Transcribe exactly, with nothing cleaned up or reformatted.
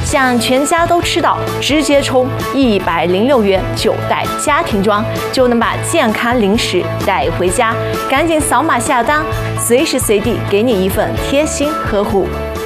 想全家都吃到，直接充一百零六元九袋家庭装，就能把健康零食带回家。赶紧扫码下单，随时随地给你一份贴心呵护。